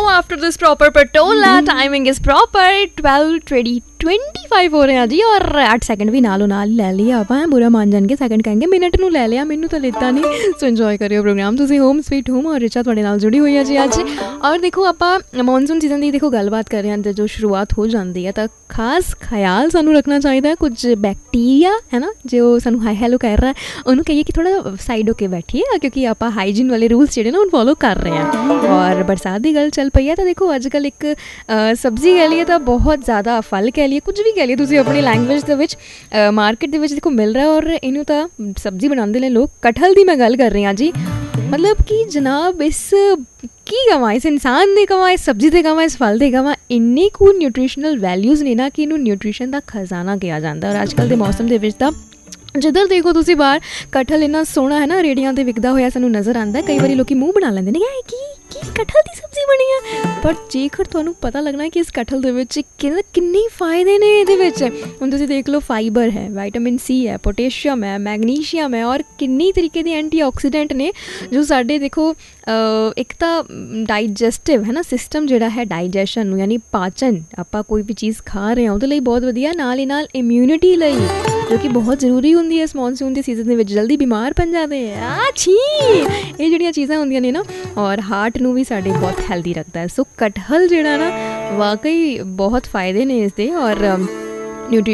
after this proper Patola timing is proper 12:25 हो रहे हैं जी और 8 सैकेंड भी नालों नाल ले लिया ਆਪਾਂ बुरा मान जाएंगे सैकेंड कहेंगे मिनट ਨੂੰ ਲੈ ਲਿਆ ਮੈਨੂੰ ਤਾਂ ਲਿੱਤਾ ਨਹੀਂ ਸੋ ਇੰਜੋਏ ਕਰਿਓ ਪ੍ਰੋਗਰਾਮ ਤੁਸੀਂ ਹੋਮ ਸਵੀਟ ਹੋਮ ਔਰ ਰਿਚਾ ਤੁਹਾਡੇ ਨਾਲ ਜੁੜੀ ਹੋਈ ਹੈ ਜੀ ਅੱਜ ਔਰ ਦੇਖੋ ਆਪਾਂ ਮੌਨਸੂਨ ਸੀਜ਼ਨ ਦੀ ਦੇਖੋ ਗੱਲਬਾਤ ਕਰ ਰਹੇ ਹਾਂ ਜਦੋਂ ਸ਼ੁਰੂਆਤ ਹੋ ਜਾਂਦੀ ਹੈ ਤਾਂ ਖਾਸ ਖਿਆਲ ਸਾਨੂੰ ਰੱਖਣਾ ਚਾਹੀਦਾ ਹੈ ਕੁਝ ਬੈਕਟੀਰੀਆ ਹੈ ਨਾ ਜੋ ਸਾਨੂੰ ਹਾਈ ਹੈਲੋ ਕਹਿ ਰਿਹਾ ਉਹਨੂੰ ਕਹੀਏ ਕਿ ਥੋੜ੍ਹਾ ਸਾਈਡ ਹੋ ਕੇ ਬੈਠੀਏ ਕਿਉਂਕਿ ਆਪਾਂ ਹਾਈਜੀਨ ਵਾਲੇ ਰੂਲਸ ਜਿਹੜੇ ਨਾ ਉਹ ਫੋਲੋ ਕਰ ਰਹੇ ਹਾਂ ਔਰ ਬਰਸਾਤ ਦੀ ਗੱਲ ਚੱਲ ਪਈ ਹੈ ਤਾਂ ਦੇਖੋ ਅੱਜ ਕੱਲ੍ਹ ਇੱਕ ਸਬਜ਼ੀ ਕਹਿ ਲਈਏ ਤਾਂ ਬਹੁਤ ਜ਼ਿਆਦਾ ਫਲ ਕਹਿ ਲਈਏ ਕੁਝ ਵੀ ਕਹਿ ਲਈਏ ਤੁਸੀਂ ਆਪਣੀ ਲੈਂਗੁਏਜ ਦੇ ਵਿੱਚ ਮਾਰਕੀਟ ਦੇ ਵਿੱਚ ਦੇਖੋ ਮਿਲ ਰਿਹਾ ਔਰ ਇਹਨੂੰ ਤਾਂ ਸਬਜ਼ੀ ਬਣਾਉਂਦੇ ਨੇ ਲੋਕ ਕਟਹਲ ਦੀ ਮੈਂ ਗੱਲ ਕਰ ਰਹੀ ਹਾਂ ਜੀ ਮਤਲਬ ਕਿ ਜਨਾਬ ਇਸ ਕੀ ਕਵਾਂ ਇਸ ਇਨਸਾਨ ਦੇ ਕਵਾਂ ਇਸ ਸਬਜ਼ੀ ਦੇ ਕਵਾਂ ਇਸ ਫਲ ਦੇ ਕਵਾਂ ਇੰਨੀ ਕੁ ਨਿਊਟ੍ਰੀਸ਼ਨਲ ਵੈਲਿਊਜ਼ ਨੇ ਨਾ ਕਿ ਇਹਨੂੰ ਨਿਊਟ੍ਰੀਸ਼ਨ ਦਾ ਖਜ਼ਾਨਾ ਕਿਹਾ ਜਾਂਦਾ ਔਰ ਅੱਜ ਕੱਲ੍ਹ ਦੇ ਮੌਸਮ ਦੇ ਵਿੱਚ ਤਾਂ ਜਿੱਧਰ ਦੇਖੋ ਤੁਸੀਂ ਬਾਹਰ ਕਟਹਲ ਇੰਨਾ ਸੋਹਣਾ ਹੈ ਨਾ ਰੇੜੀਆਂ 'ਤੇ ਵਿਕਦਾ ਹੋਇਆ ਸਾਨੂੰ ਨਜ਼ਰ ਆਉਂਦਾ ਕਈ ਵਾਰੀ ਲੋਕ ਮੂੰਹ ਬਣਾ ਲੈਂਦੇ ਨੇ ਕੀ ਕਟਹਲ ਦੀ ਸਬਜ਼ੀ ਬਣੀ ਹੈ ਪਰ ਜੇਕਰ ਤੁਹਾਨੂੰ ਪਤਾ ਲੱਗਣਾ ਕਿ ਇਸ ਕਟਹਲ ਦੇ ਵਿੱਚ ਕਿੰਨੇ ਫਾਇਦੇ ਨੇ ਇਹਦੇ ਵਿੱਚ ਹੁਣ ਤੁਸੀਂ ਦੇਖ ਲਓ ਫਾਈਬਰ ਹੈ ਵਿਟਾਮਿਨ ਸੀ ਹੈ ਪੋਟੇਸ਼ੀਅਮ ਹੈ ਮੈਗਨੀਸ਼ੀਅਮ ਹੈ ਔਰ ਕਿੰਨੀ ਤਰੀਕੇ ਦੇ ਐਂਟੀਆਕਸੀਡੈਂਟ ਨੇ ਜੋ ਸਾਡੇ ਦੇਖੋ ਇੱਕ ਤਾਂ ਡਾਈਜੈਸਟਿਵ ਹੈ ਨਾ ਸਿਸਟਮ ਜਿਹੜਾ ਹੈ ਡਾਈਜੈਸ਼ਨ ਨੂੰ ਯਾਨੀ ਪਾਚਨ ਆਪਾਂ ਕੋਈ ਵੀ ਚੀਜ਼ ਖਾ ਰਹੇ ਹਾਂ ਉਹਦੇ ਲਈ ਬਹੁਤ ਵਧੀਆ ਨਾਲ ਹੀ ਨਾਲ ਇਮਿਊਨਿਟੀ ਲਈ ਜੋ ਕਿ ਬਹੁਤ ਜ਼ਰੂਰੀ ਹੁੰਦੀ ਹੈ ਇਸ ਮੌਨਸੂਨ ਦੇ ਸੀਜ਼ਨ ਦੇ ਵਿੱਚ ਜਲਦੀ ਬਿਮਾਰ ਪੈ ਜਾਂਦੇ ਇਹ ਜਿਹੜੀਆਂ ਚੀਜ਼ਾਂ ਹੁੰਦੀਆਂ ਨੇ ਨਾ ਔਰ ਹਾਰਟ ਨੂੰ ਵੀ ਸਾਡੇ ਬਹੁਤ ਹੈਲਦੀ ਰੱਖਦਾ ਹੈ ਸੋ ਕਟਹਲ ਜਿਹੜਾ ਨਾ ਵਾਕਈ ਬਹੁਤ ਫਾਇਦੇ ਨੇ ਇਸਦੇ ਔਰ ਨਿਊਟ੍ਰੀ